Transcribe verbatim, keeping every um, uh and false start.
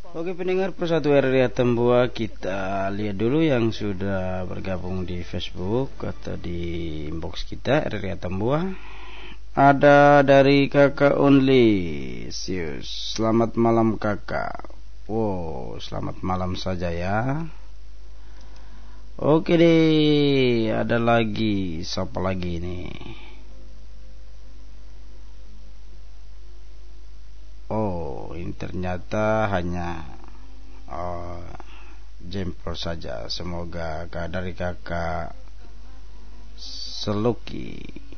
Oke pendengar Persatu R R I Atambua, kita lihat dulu yang sudah bergabung di Facebook atau di inbox kita R R I Atambua. Ada dari kakak Only Sius. Selamat malam kakak. Wow, selamat malam saja ya. Oke deh, ada lagi. Siapa lagi nih? Oh, ini ternyata hanya uh, jempol saja. Semoga dari kakak Seluki.